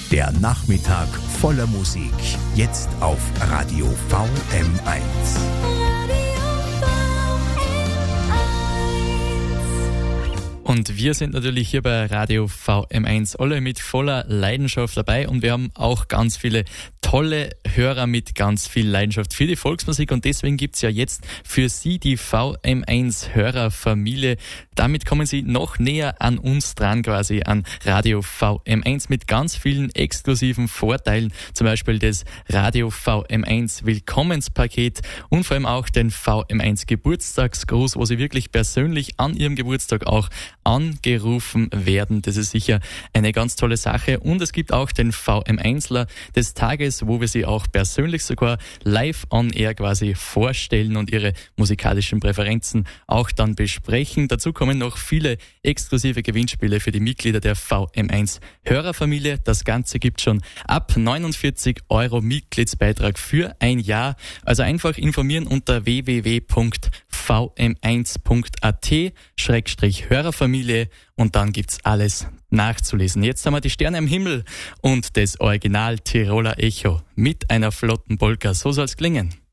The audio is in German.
Der Nachmittag voller Musik. Jetzt auf Radio VM1. Und wir sind natürlich hier bei Radio VM1 alle mit voller Leidenschaft dabei und wir haben auch ganz viele tolle Hörer mit ganz viel Leidenschaft für die Volksmusik und deswegen gibt's ja jetzt für Sie die VM1 Hörerfamilie. Damit kommen Sie noch näher an uns dran, quasi an Radio VM1 mit ganz vielen exklusiven Vorteilen, zum Beispiel das Radio VM1 Willkommenspaket und vor allem auch den VM1 Geburtstagsgruß, wo Sie wirklich persönlich an Ihrem Geburtstag auch angerufen werden. Das ist sicher eine ganz tolle Sache. Und es gibt auch den VM1ler des Tages, wo wir Sie auch persönlich sogar live on air quasi vorstellen und Ihre musikalischen Präferenzen auch dann besprechen. Dazu kommen noch viele exklusive Gewinnspiele für die Mitglieder der VM1 Hörerfamilie. Das Ganze gibt schon ab 49 € Mitgliedsbeitrag für ein Jahr. Also einfach informieren unter www.vm1.at/Hörerfamilie und dann gibt's alles nachzulesen. Jetzt haben wir die Sterne am Himmel und das Original Tiroler Echo mit einer flotten Polka. So soll's klingen.